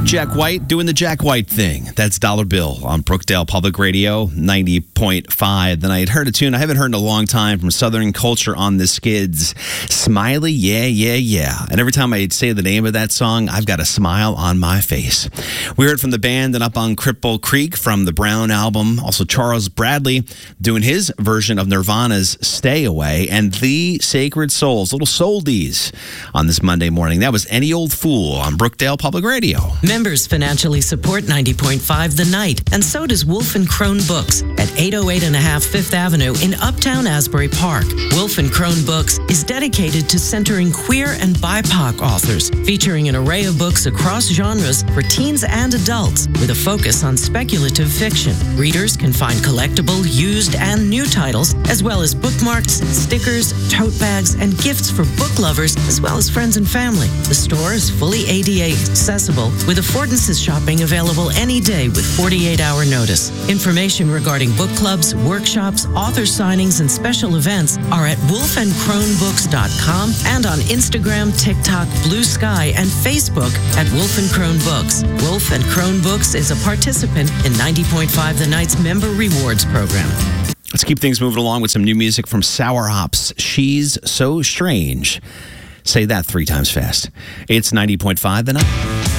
Jack White doing the Jack White thing. That's Dollar Bill on Brookdale Public Radio, 90.5 The Night. Heard a tune I haven't heard in a long time from Southern Culture on the Skids. Smiley, yeah, yeah, yeah. And every time I say the name of that song, I've got a smile on my face. We heard from the band and Up on Cripple Creek from the Brown album. Also Charles Bradley doing his version of Nirvana's Stay Away. And The Sacred Souls, little soldies on this Monday morning. That was Any Old Fool on Brookdale Public Radio. Members financially support 90.5 The Night, and so does Wolf & Crone Books at 808 and a half Fifth Avenue in Uptown Asbury Park. Wolf & Crone Books is dedicated to centering queer and BIPOC authors, featuring an array of books across genres for teens and adults with a focus on speculative fiction. Readers can find collectible, used, and new titles, as well as bookmarks, stickers, tote bags, and gifts for book lovers, as well as friends and family. The store is fully ADA accessible, with affordances shopping available any day with 48-hour notice. Information regarding book clubs, workshops, author signings, and special events are at wolfandcronebooks.com and on Instagram, TikTok, Blue Sky, and Facebook at Wolf & Crone Books. Wolf & Crone Books is a participant in 90.5 The Night's Member Rewards Program. Let's keep things moving along with some new music from Sour Hops. She's So Strange. Say that 3 times fast. It's 90.5 The Night.